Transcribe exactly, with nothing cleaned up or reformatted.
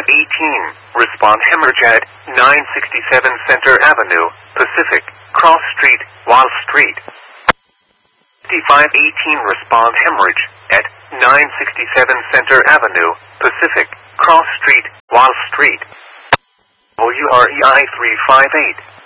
eighteen, respond hemorrhage at nine sixty-seven Center Avenue, Pacific, Cross Street, Wall Street. fifty-five eighteen, respond hemorrhage at nine sixty-seven Center Avenue, Pacific, Cross Street, Wall Street. O U R E I three five eight.